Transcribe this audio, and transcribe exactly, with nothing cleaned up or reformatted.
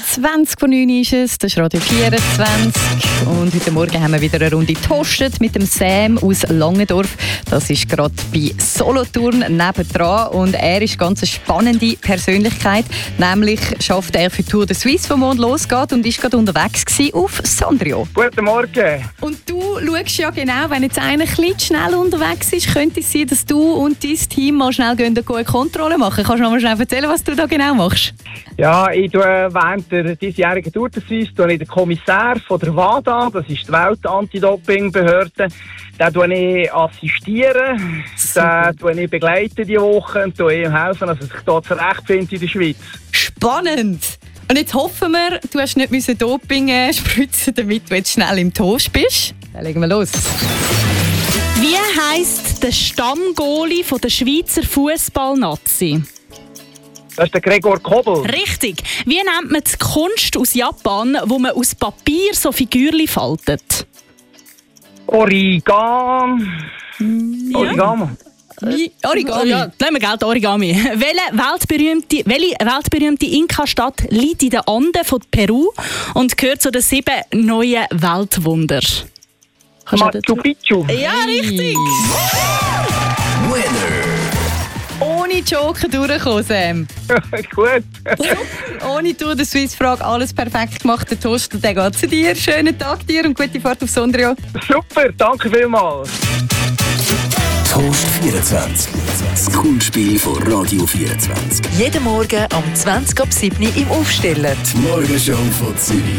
zwanzig vor neun ist es, das ist Radio vierundzwanzig. Und heute Morgen haben wir wieder eine Runde getostet mit dem Sam aus Langendorf. Das ist gerade bei Solothurn nebendran. Und er ist ganz eine spannende Persönlichkeit. Nämlich schafft er für Tour de Suisse, wo morgen losgeht, und ist gerade unterwegs gewesen auf Sondrio. Guten Morgen. Und du schaust ja genau, wenn jetzt einer ein bisschen schnell unterwegs ist, könnte es sein, dass du und dein Team mal schnell eine gute Kontrolle machen. Kannst du noch mal schnell erzählen, was du da genau machst? Ja, ich tue während der diesjährigen Tour de Suisse tue ich den Kommissär von der WADA, das ist die Welt-Anti-Doping-Behörde, den tue ich assistieren, den tue ich begleiten die Woche und tue ihm helfen, dass er sich hier zurechtfindet in der Schweiz. Spannend! Und jetzt hoffen wir, du hast nicht müssen Doping äh, spritzen, damit du jetzt schnell im Toast bist. Dann legen wir los. Wie heisst der Stammgoalie von der Schweizer Fußballnazi? Das ist der Gregor Kobel. Richtig. Wie nennt man die Kunst aus Japan, wo man aus Papier so Figürchen faltet? Origami. Ja. Origami. Wie? Origami. Ja, nehmen wir Geld, Origami. Welche weltberühmte, welche weltberühmte Inka-Stadt liegt in den Anden von Peru und gehört zu den sieben neuen Weltwundern? Machu Picchu. Ja, richtig. Ohne Joker durchgekommen, Sam. Gut. Ohne Tour de Suisse Frage alles perfekt gemacht. Der Toast, der geht zu dir. Schönen Tag dir und gute Fahrt auf Sondrio. Super, danke vielmals. Toast vierundzwanzig. Das Kunstspiel von Radio vierundzwanzig. Jeden Morgen um zwanzig ab sieben im Aufstellen. Die Morgenshow von Zürich.